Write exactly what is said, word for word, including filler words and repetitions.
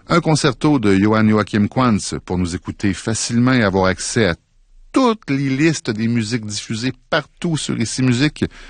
Un concerto de Johann Joachim Quantz pour nous écouter facilement et avoir accès à toutes les listes des musiques diffusées partout sur Ici Musique.